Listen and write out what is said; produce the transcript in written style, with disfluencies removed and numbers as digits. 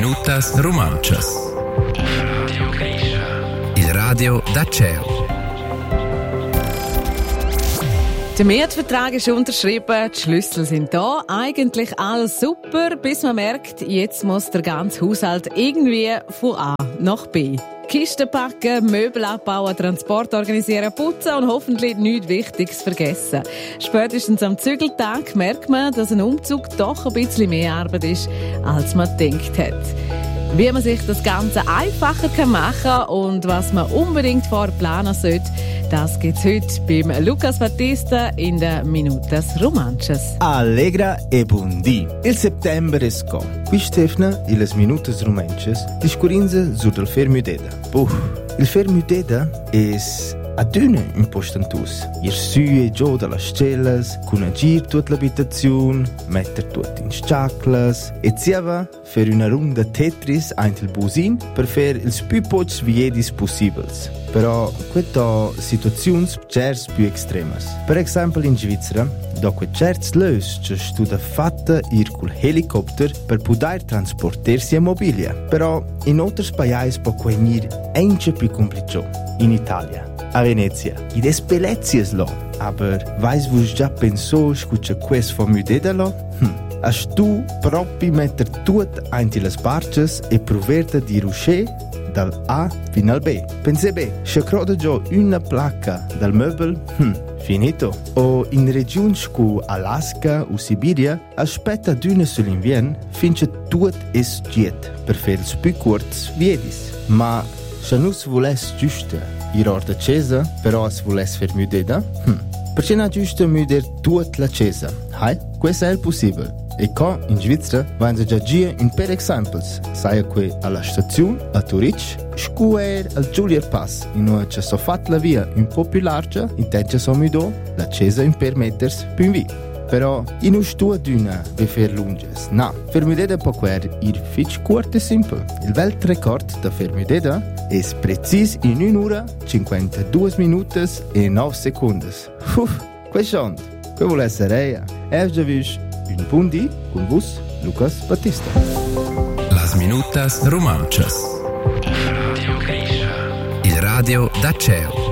minutas romanchas. Il radio da CEU. Der Mietvertrag ist unterschrieben, die Schlüssel sind da. Eigentlich alles super, bis man merkt, jetzt muss der ganze Haushalt irgendwie von A nach B. Kisten packen, Möbel abbauen, Transport organisieren, putzen und hoffentlich nichts Wichtiges vergessen. Spätestens am Zügeltag merkt man, dass ein Umzug doch ein bisschen mehr Arbeit ist, als man gedacht hat. Wie man sich das Ganze einfacher machen kann und was man unbedingt vorplanen sollte, das gibt's heute beim Lucas Battista in den Minutas Romanchas. Allegra e buondì. Il settembre è qua. Qui Stefana, in les Minutas Romanchas, discurinza su del Fermudeda. Il Fermudeda è adüna importantus. Ir su e giù dalla stellas, con agir tutta l'abitazione, metter tutto in sciaclas, e ziava per una runda Tetris ain't il busin per fare il più pocs viedis possibils. Però questa situazioni certs più extremas. Per esempio in Svizzera, dopo certs lös c'è stata fatta ir col helicopter per poter trasportarsi a mobilia. Però in altri paesi può venire anche più complicato. In Italia, a Venezia, i despelezies lo. Aber weiss vos già pensò che questo fa mudeda lo? Hast tu proprio metter tut ainti le sparches e proverta di rusce dal A fino al B. Pensate bene, se croda già una placca dal möbel, finito. O in regioni come Alaska o Siberia, aspetta d'una sull'invierno finché tutto è sgiet per fare il più corto viedis. Ma se non si volesse giusto ir orda cesa, però si volesse fare mudeda, perché non è giusto mudere tutta la cesa? Questo è possibile. E qua in Svizzera vanno già gire in per esempio, sai qui alla stazione, a Zurich, scuoer al Giulier Pass, in cui c'è fatta la via un po' più larga, in cui c'è mudo la cesa in per mettersi più in via. Però in un studio d'una per fare lunges. No, fermudeda può quer ir fitch corto e simple. Il Weltrekord da fermudeda è preciso in 1 ora, 52 minuti e 9 secondi. Questo vuole essere rea. Già visto un buondì con vos, Lucas Battista. Las minutas romanchas. Il radio da CEU.